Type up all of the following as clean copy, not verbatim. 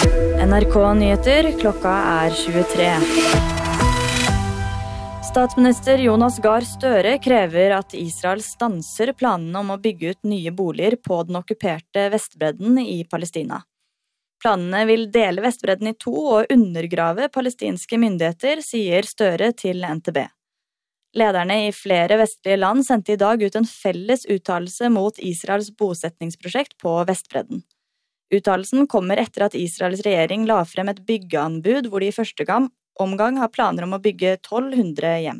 NRK Nyheter, klokka 23. Statsminister Jonas Gahr Støre krever at Israel stanser planene om å bygge ut nye boliger på den okkuperte Vestbredden i Palestina. Planene vil dele Vestbredden i to og undergrave palestinske myndigheter, sier Støre til NTB. Lederne i flere vestlige land sendte i dag ut en felles uttalelse mot Israels bosetningsprosjekt på Vestbredden. Uttalelsen kommer etter at Israels regjering la frem et byggeanbud hvor de i første omgang har planer om å bygge 1200 hjem.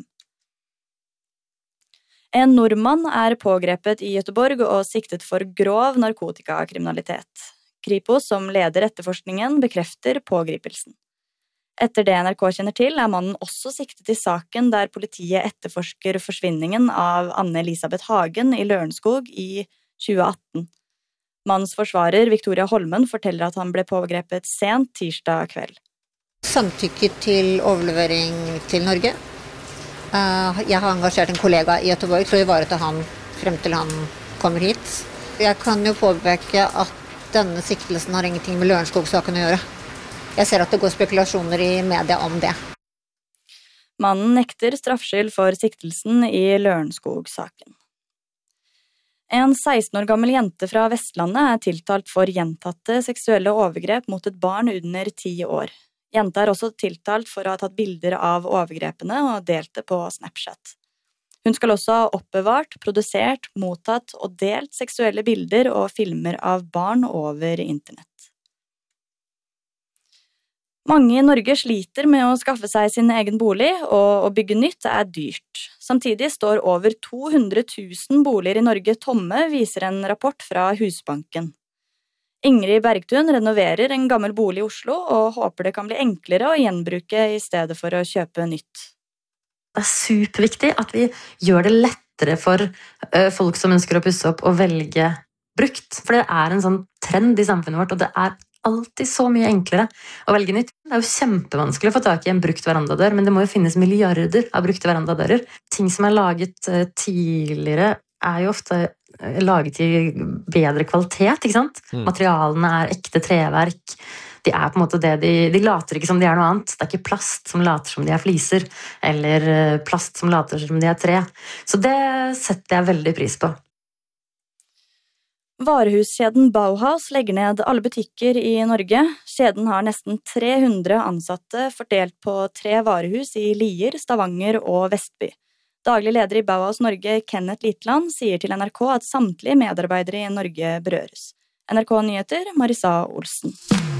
En nordmann er pågrepet i Göteborg og siktet for grov narkotikakriminalitet. Kripos, som leder etterforskningen, bekrefter pågripelsen. Etter det NRK kjenner til, er mannen også siktet i saken der politiet etterforsker forsvinningen av Anne-Elisabeth Hagen i Lørenskog i 2018. Mannens forsvarer, Victoria Holmen, forteller at han ble pågrepet sent tirsdag kveld. Samtykker til overlevering til Norge. Jeg har engasjert en kollega i Göteborg for å ivareta han frem til han kommer hit. Jeg kan jo påpeke at denne siktelsen har ingenting med Lørenskog-saken å gjøre. Jeg ser at det går spekulasjoner i media om det. Mannen nekter straffskyld for siktelsen i Lørenskog-saken. En 16 år gammel jente fra Vestlandet er tiltalt for gjentatte seksuelle overgrep mot et barn under 10 år. Jenta er også tiltalt for å ha tatt bilder av overgrepene og delt det på Snapchat. Hun skal også ha oppbevart, produsert, mottatt og delt seksuelle bilder og filmer av barn over internett. Mange i Norge sliter med å skaffe seg sin egen bolig, og å bygge nytt er dyrt. Samtidig står over 200 000 boliger i Norge tomme, viser en rapport fra Husbanken. Ingrid Bergtun renoverer en gammel bolig i Oslo, og håper det kan bli enklere å gjenbruke i stedet for å kjøpe nytt. Det er superviktig at vi gjør det lettere for folk som ønsker å pusse opp og velge brukt. For det er en sånn trend i samfunnet vårt, og det er alltid så mye enklere å velge nytt. Det er jo kjempevanskelig å få tak i en brukt verandadør, men det må jo finnes milliarder av brukte verandadører. Ting som er laget tidligere er jo ofte laget i bedre kvalitet, ikke sant? Materialene er ekte treverk. De er på en måte det, de later ikke som de er noe annet. Det er ikke plast som later som de er fliser, eller plast som later som de er tre. Så det setter jeg veldig pris på. Varehuskjeden Bauhaus legger ned alle butikker i Norge. Kjeden har nesten 300 ansatte fordelt på 3 varehus i Lier, Stavanger og Vestby. Daglig leder i Bauhaus Norge, Kenneth Litland, sier til NRK at samtlige medarbeidere i Norge berøres. NRK Nyheter, Marisa Olsen.